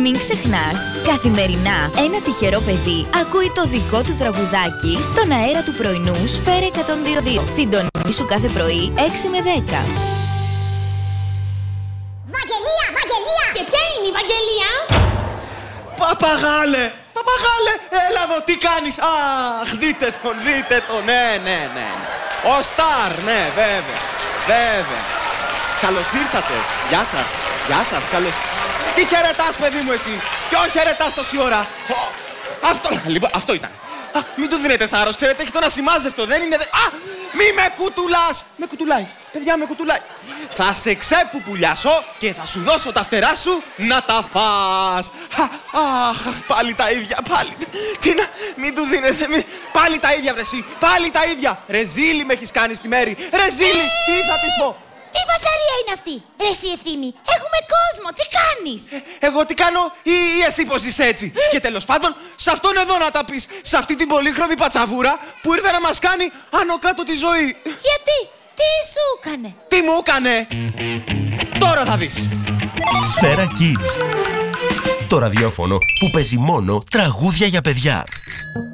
Μην ξεχνάς, καθημερινά ένα τυχερό παιδί ακούει το δικό του τραγουδάκι στον αέρα του πρωινού Σφαίρα 102.2. Συντονίσου κάθε πρωί 6 με 10. Βαγγελία, Βαγγελία! Και ποια είναι η Βαγγελία? Παπαγάλε! Παπαγάλε! Έλα εδώ, τι κάνεις? Αχ, δείτε τον, ναι. Ο Σταρ, ναι, βέβαια. Καλώς ήρθατε. Γεια σας, καλώς. Τι χαιρετάς, παιδί μου, εσύ? Ποιον χαιρετάς τόση ώρα? Αυτό ήταν. Μην του δίνετε θάρρος, ξέρετε, έχει τον ασημάζευτο, δεν είναι... Μη με κουτουλάς! Με κουτουλάει, παιδιά, με κουτουλάει. Θα σε ξεπουπουλιάσω και θα σου δώσω τα φτερά σου να τα φας. Αχ, πάλι τα ίδια, πάλι. Τι να... Μην του δίνετε, πάλι τα ίδια, βρε εσύ, πάλι τα ίδια. Ρεζίλη με έχεις κάνει στη μέρη. Ρεζίλη, τι θα της πω? Τι φασαρία είναι αυτή? Ρε εσύ Ευθύμη, έχουμε κόσμο, τι κάνεις? Εγώ τι κάνω ή εσύ πως είσαι έτσι? Και τέλος πάντων, σε αυτόν εδώ να τα πεις, σε αυτή την πολύχρωμη πατσαβούρα που ήρθε να μας κάνει άνω κάτω τη ζωή. Γιατί? Τι σου έκανε? Τι μου έκανε? Τώρα θα δεις. Σφαίρα Kids. Το ραδιόφωνο που παίζει μόνο τραγούδια για παιδιά.